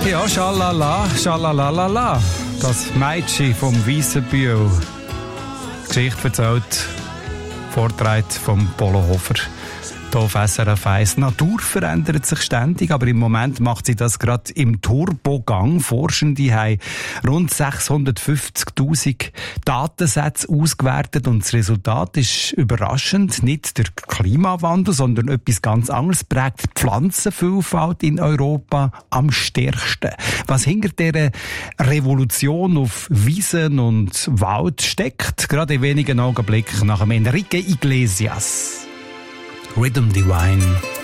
Ja, schalala, schalalalala. Das Mädchen vom Weissenbühl. Geschichte erzählt, Vortrag vom Polo Hofer. Hier auf SRF 1. Die Natur verändert sich ständig, aber im Moment macht sie das gerade im Turbogang. Forschende haben rund 650'000 Datensätze ausgewertet und das Resultat ist überraschend. Nicht der Klimawandel, sondern etwas ganz anderes prägt die Pflanzenvielfalt in Europa am stärksten. Was hinter dieser Revolution auf Wiesen und Wald steckt, gerade in wenigen Augenblicken nach dem Enrique Iglesias. Rhythm Divine.